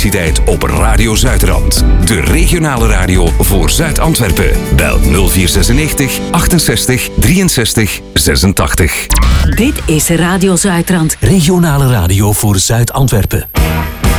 elektriciteit op Radio Zuidrand. De regionale radio voor Zuid-Antwerpen. Bel 0496 68 63 86. Dit is Radio Zuidrand. Regionale radio voor Zuid-Antwerpen.